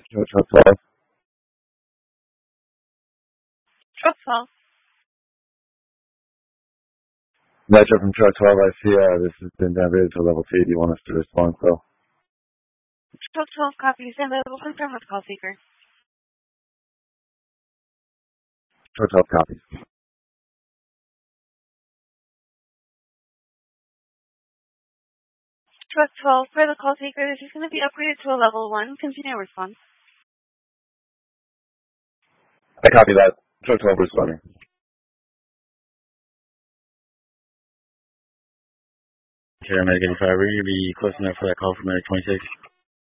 Truck 12. Truck 12. Metro from Truck 12, I see this has been downgraded to level 2. Do you want us to respond, so? Truck 12 copies, and I will confirm with call seeker. Truck 12 copies. Truck 12, for the call seeker, this is going to be upgraded to a level 1. Continue response. I copy that. Truck 12 responding. Okay, Medic 85, will you be close enough for that call from Medic 26?